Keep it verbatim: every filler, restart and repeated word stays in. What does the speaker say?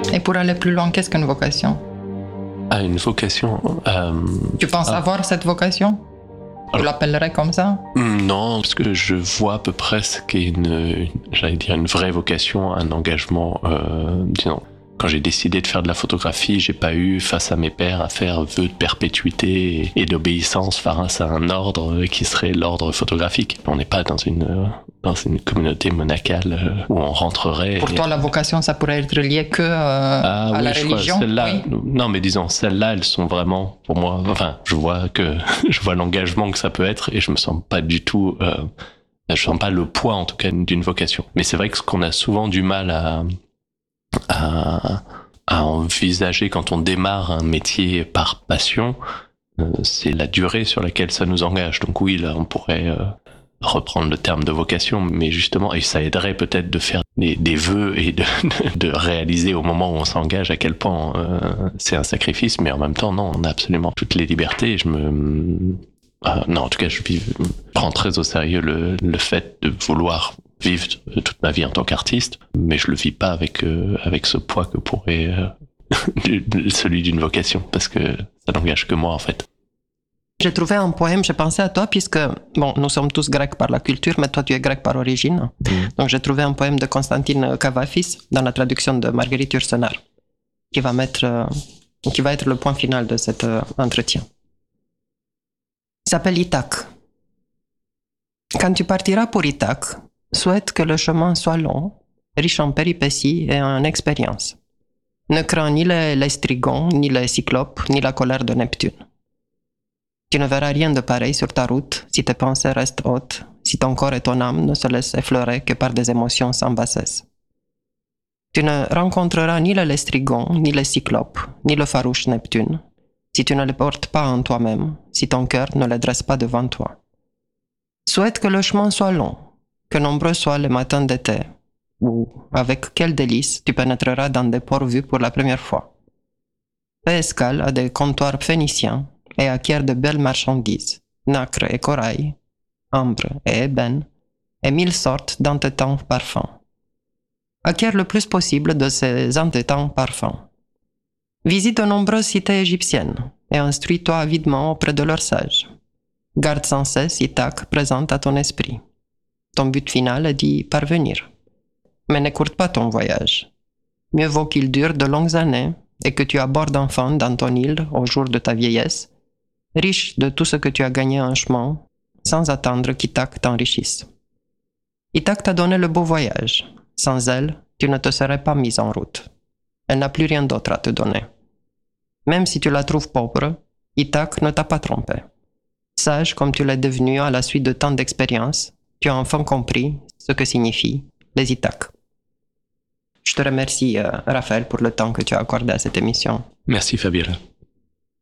Et pour aller plus loin, qu'est-ce qu'une vocation ? Ah, une vocation euh... Tu penses ah. avoir cette vocation ? Tu Alors, l'appellerais comme ça ? Non, parce que je vois à peu près ce qu'est une, une j'allais dire une vraie vocation, un engagement, euh, disons. Quand j'ai décidé de faire de la photographie, j'ai pas eu face à mes pairs à faire vœu de perpétuité et d'obéissance face à un ordre qui serait l'ordre photographique. On n'est pas dans une dans une communauté monacale où on rentrerait. Pour et... toi, la vocation, ça pourrait être lié que euh, ah, à oui, la je religion. Crois, celles-là, oui. non, mais disons, celles-là, elles sont vraiment pour moi. Enfin, je vois que je vois l'engagement que ça peut être et je me sens pas du tout. Euh, je sens pas le poids, en tout cas, d'une vocation. Mais c'est vrai que ce qu'on a souvent du mal à À, à envisager quand on démarre un métier par passion, euh, c'est la durée sur laquelle ça nous engage. Donc oui, là, on pourrait euh, reprendre le terme de vocation, mais justement, et ça aiderait peut-être de faire des, des vœux et de, de, de réaliser au moment où on s'engage à quel point euh, c'est un sacrifice, mais en même temps, non, on a absolument toutes les libertés. Je me... Euh, non, en tout cas, je vis, prends très au sérieux le, le fait de vouloir vivre toute ma vie en tant qu'artiste, mais je le vis pas avec euh, avec ce poids que pourrait euh, celui d'une vocation, parce que ça n'engage que moi en fait. J'ai trouvé un poème, j'ai pensé à toi, puisque, bon, nous sommes tous grecs par la culture, mais toi tu es grec par origine. Mm. Donc j'ai trouvé un poème de Constantine Cavafis, dans la traduction de Marguerite Yourcenar, qui va mettre, euh, qui va être le point final de cet euh, entretien. Il s'appelle Ithaque. Quand tu partiras pour Ithaque, souhaite que le chemin soit long, riche en péripéties et en expériences. Ne crains ni les, les strigons, ni les cyclopes, ni la colère de Neptune. Tu ne verras rien de pareil sur ta route si tes pensées restent hautes, si ton corps et ton âme ne se laissent effleurer que par des émotions sans bassesse. Tu ne rencontreras ni les strigons, ni les cyclopes, ni le farouche Neptune, si tu ne les portes pas en toi-même, si ton cœur ne les dresse pas devant toi. Souhaite que le chemin soit long, que nombreux soient les matins d'été, où, avec quel délice, tu pénétreras dans des ports vus pour la première fois. Fais escale à des comptoirs phéniciens et acquiert de belles marchandises, nacre et corail, ambre et ébène, et mille sortes d'entêtants parfums. Acquiert le plus possible de ces entêtants parfums. Visite de nombreuses cités égyptiennes et instruis-toi avidement auprès de leurs sages. Garde sans cesse Ithaque présente à ton esprit. Ton but final est d'y parvenir. Mais n'écourte pas ton voyage. Mieux vaut qu'il dure de longues années et que tu abordes enfin dans ton île au jour de ta vieillesse, riche de tout ce que tu as gagné en chemin, sans attendre qu'Ithaque t'enrichisse. Ithaque t'a donné le beau voyage. Sans elle, tu ne te serais pas mise en route. Elle n'a plus rien d'autre à te donner. Même si tu la trouves pauvre, Ithaque ne t'a pas trompé. Sage comme tu l'es devenu à la suite de tant d'expériences, tu as enfin compris ce que signifient les Ithaques. Je te remercie, euh, Raphaël, pour le temps que tu as accordé à cette émission. Merci, Fabiola.